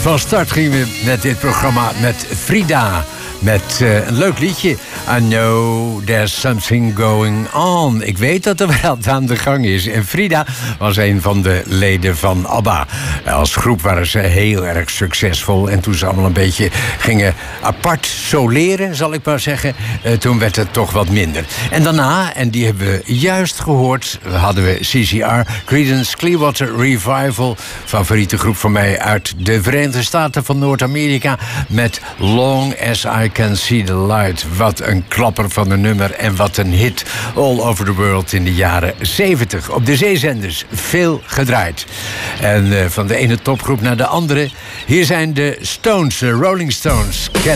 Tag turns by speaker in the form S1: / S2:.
S1: Van start gingen we met dit programma met Frida. Met een leuk liedje. I know there's something going on. Ik weet dat er wat aan de gang is. En Frida was een van de leden van ABBA. Als groep waren ze heel erg succesvol. En toen ze allemaal een beetje gingen apart soleren, zal ik maar zeggen, toen werd het toch wat minder. En daarna, en die hebben we juist gehoord, hadden we CCR, Creedence Clearwater Revival. Favoriete groep van mij uit de Verenigde Staten van Noord-Amerika. Met Long As I Can See The Light. Wat een klapper van een nummer en wat een hit all over the world in de jaren 70. Op de zeezenders veel gedraaid. En van de ene topgroep naar de andere. Hier zijn de Stones, de Rolling Stones. Cat